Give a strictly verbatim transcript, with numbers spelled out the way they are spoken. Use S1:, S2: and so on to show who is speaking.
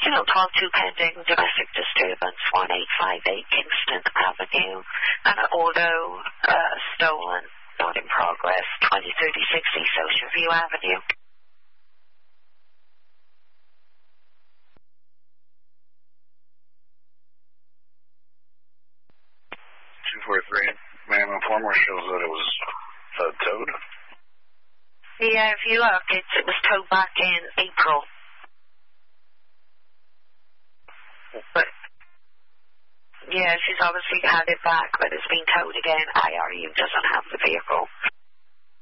S1: know, twelve two pending domestic disturbance, one eight five eight Kingston Avenue, and an auto uh, stolen, not in progress, twenty thirty sixty Social View Avenue.
S2: two forty-three, ma'am, informer shows that it was uh, towed.
S1: Yeah, if you look, it's, it was towed back in April. But, yeah, she's obviously had it back, but it's been towed again. I R U doesn't have the vehicle.